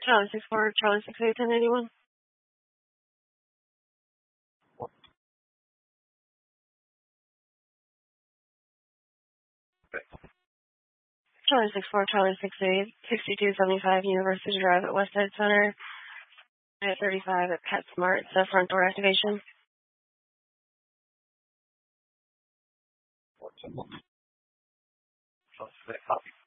Charlie 64, Charlie 68, 1081. Charlie 64, Charlie 68, 6275 University Drive at Westside Center. At 35 at PetSmart, the front door activation. Copy.